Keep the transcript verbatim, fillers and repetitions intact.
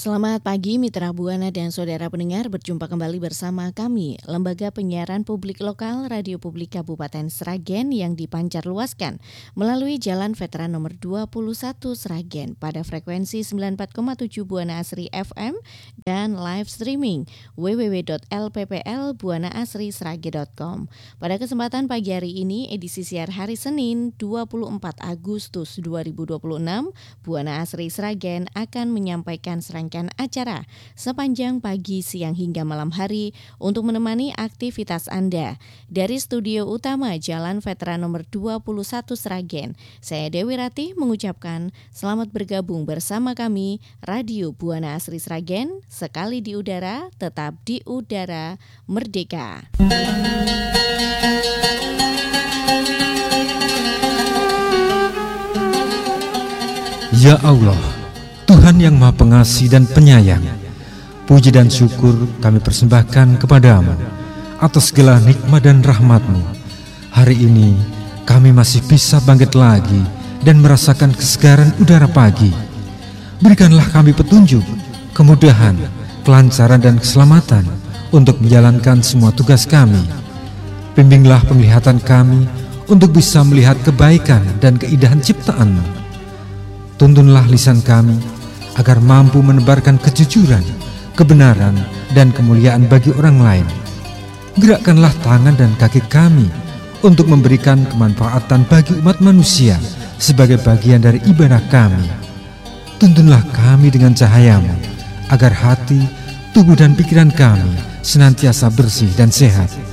Selamat pagi Mitra Buana dan saudara pendengar, berjumpa kembali bersama kami, Lembaga Penyiaran Publik Lokal Radio Publik Kabupaten Sragen yang dipancarluaskan melalui Jalan Veteran nomor dua puluh satu Sragen pada frekuensi sembilan puluh empat koma tujuh Buana Asri F M dan live streaming w w w titik l p p l buana asri sragen titik com. Pada kesempatan pagi hari ini, edisi siar hari Senin dua puluh empat Agustus dua ribu dua puluh enam, Buana Asri Sragen akan menyampaikan serangkaian acara sepanjang pagi, siang hingga malam hari untuk menemani aktivitas Anda. Dari studio utama Jalan Veteran nomor dua puluh satu Sragen, saya Dewi Ratih mengucapkan selamat bergabung bersama kami Radio Buana Asri Sragen, sekali di udara, tetap di udara merdeka. Ya Allah, Tuhan yang Maha Pengasih dan Penyayang, puji dan syukur kami persembahkan kepadamu atas segala nikmat dan rahmat-Mu. Hari ini kami masih bisa bangkit lagi dan merasakan kesegaran udara pagi. Berikanlah kami petunjuk, kemudahan, kelancaran dan keselamatan untuk menjalankan semua tugas kami. Bimbinglah penglihatan kami untuk bisa melihat kebaikan dan keindahan ciptaan-Mu. Tuntunlah lisan kami agar mampu menebarkan kejujuran, kebenaran, dan kemuliaan bagi orang lain. Gerakkanlah tangan dan kaki kami untuk memberikan kemanfaatan bagi umat manusia sebagai bagian dari ibadah kami. Tuntunlah kami dengan cahaya-Mu agar hati, tubuh, dan pikiran kami senantiasa bersih dan sehat.